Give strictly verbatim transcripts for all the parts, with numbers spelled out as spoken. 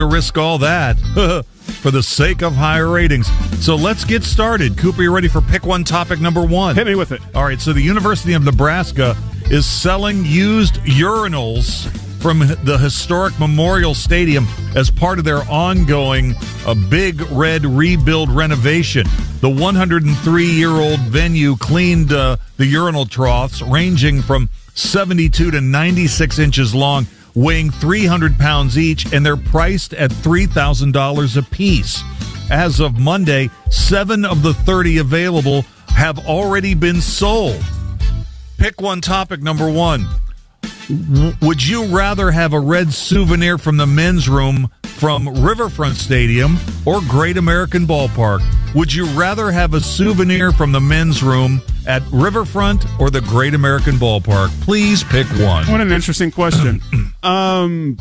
risk all that for the sake of higher ratings. So let's get started. Cooper, you ready for pick one topic number one? Hit me with it. All right, so the University of Nebraska is selling used urinals from the historic Memorial Stadium as part of their ongoing uh, Big Red rebuild renovation. The one hundred three-year-old venue cleaned uh, the urinal troughs, ranging from seventy-two to ninety-six inches long, weighing three hundred pounds each, and they're priced at three thousand dollars a piece. As of Monday, seven of the thirty available have already been sold. Pick one topic number one. Would you rather have a red souvenir from the men's room from Riverfront Stadium or Great American Ballpark? Would you rather have a souvenir from the men's room at Riverfront or the Great American Ballpark? Please pick one. What an interesting question. um,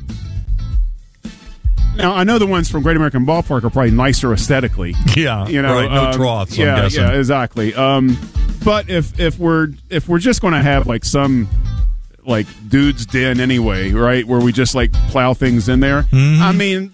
now, I know the ones from Great American Ballpark are probably nicer aesthetically. Yeah, you know, right. No um, troughs, yeah, I'm guessing. Yeah, exactly. Um, but if if we're if we're just going to have like some like dude's den anyway, right, where we just like plow things in there, mm-hmm. I mean.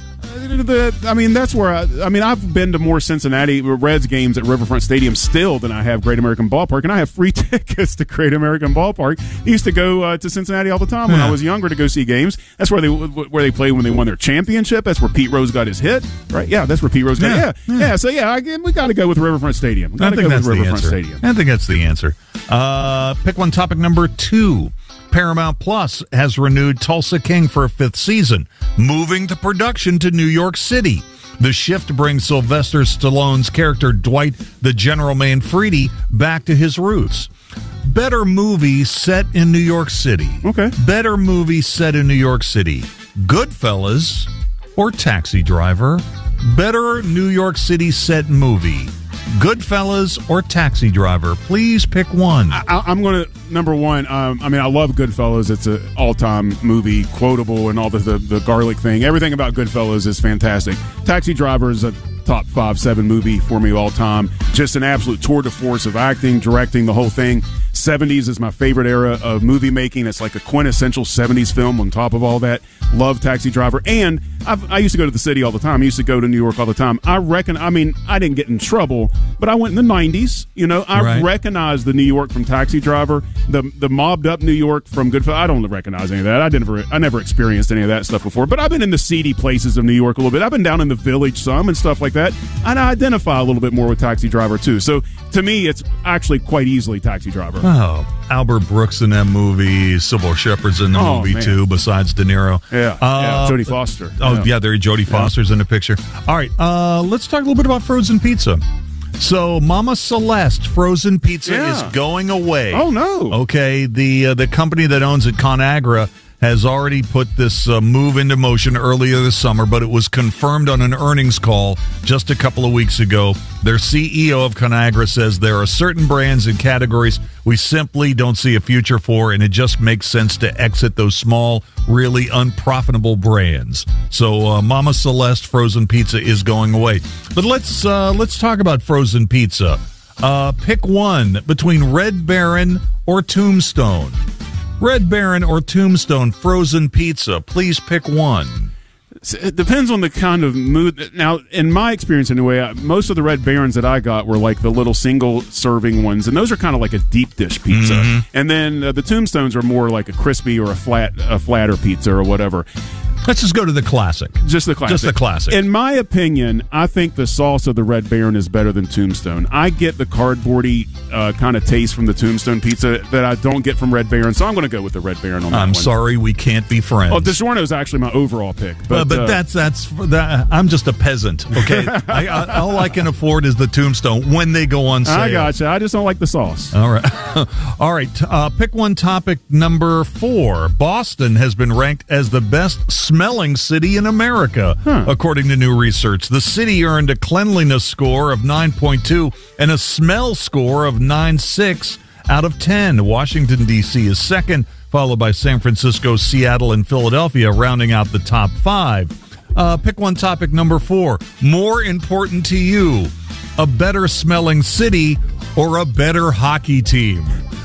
The, I mean, that's where I, I mean, I've been to more Cincinnati Reds games at Riverfront Stadium still than I have Great American Ballpark, and I have free tickets to Great American Ballpark. I used to go uh, to Cincinnati all the time when yeah. I was younger to go see games. That's where they where they played when they won their championship. That's where Pete Rose got his hit, right? Yeah, that's where Pete Rose got. Yeah, Yeah, yeah. yeah. So yeah, I, we got to go with Riverfront Stadium. We I got to think go that's with the Riverfront answer. Stadium. I think that's the answer. Uh, pick one topic number two. Paramount Plus has renewed Tulsa King for a fifth season, moving the production to New York City. The shift brings Sylvester Stallone's character Dwight the General Manfredi back to his roots. Better movie set in New York City. Okay. Better movie set in New York City. Goodfellas or Taxi Driver? Better New York City set movie. Goodfellas or Taxi Driver? Please pick one. I, I'm going to, number one, um, I mean, I love Goodfellas. It's an all-time movie, quotable, and all the, the, the garlic thing. Everything about Goodfellas is fantastic. Taxi Driver is a top five, seven movie for me all time. Just an absolute tour de force of acting, directing, the whole thing. seventies is my favorite era of movie making. It's like a quintessential seventies film on top of all that. Love Taxi Driver. And I've, I used to go to the city all the time. I used to go to New York all the time. I reckon, I mean, I didn't get in trouble, but I went in the nineties. You know, I right. recognize the New York from Taxi Driver, the the mobbed up New York from Goodfellas. I don't recognize any of that. I never, I never experienced any of that stuff before. But I've been in the seedy places of New York a little bit. I've been down in the Village some and stuff like that. And I identify a little bit more with Taxi Driver too. So to me, it's actually quite easily Taxi Driver. Oh, Albert Brooks in that movie. Sybil Shepherd's in the Oh, movie man. too, besides De Niro. Yeah, Uh, yeah. Jodie Foster. Oh, yeah. yeah, there Jodie Foster's in the picture. All right, uh, let's talk a little bit about frozen pizza. So, Mama Celeste frozen pizza Yeah. is going away. Oh, no. Okay, the uh, the company that owns it, ConAgra, has already put this uh, move into motion earlier this summer, but it was confirmed on an earnings call just a couple of weeks ago. Their C E O of ConAgra says there are certain brands and categories we simply don't see a future for, and it just makes sense to exit those small, really unprofitable brands. So uh, Mama Celeste frozen pizza is going away. But let's uh, let's talk about frozen pizza. Uh, pick one between Red Baron or Tombstone. Red Baron or Tombstone frozen pizza. Please pick one. It depends on the kind of mood. Now, in my experience anyway, I, most of the Red Barons that I got were like the little single-serving ones, and those are kind of like a deep dish pizza. Mm-hmm. And then uh, the Tombstones are more like a crispy or a flat, a flatter pizza or whatever. Let's just go to the classic. Just the classic. Just the classic. In my opinion, I think the sauce of the Red Baron is better than Tombstone. I get the cardboardy uh, kind of taste from the Tombstone pizza that I don't get from Red Baron, so I'm going to go with the Red Baron on that I'm one. sorry, we can't be friends. Oh, DiGiorno is actually my overall pick. But, But, but uh, that's that's that, I'm just a peasant. Okay, I, I, all I can afford is the Tombstone when they go on sale. I gotcha. I just don't like the sauce. All right, all right. Uh, pick one topic number four. Boston has been ranked as the best smelling city in America, Huh. according to new research. The city earned a cleanliness score of nine point two and a smell score of nine point six out of ten. Washington, D C is second, followed by San Francisco, Seattle, and Philadelphia, rounding out the top five. Uh, pick one topic number four. More important to you, a better smelling city or a better hockey team?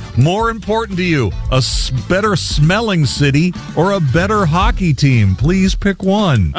more important to you, a s- better smelling city or a better hockey team? Please pick one.